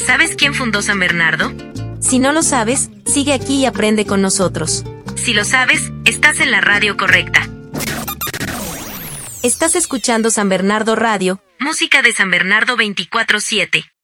¿Sabes quién fundó San Bernardo? Si no lo sabes, sigue aquí y aprende con nosotros. Si lo sabes, estás en la radio correcta. Estás escuchando San Bernardo Radio, Música de San Bernardo 24/7.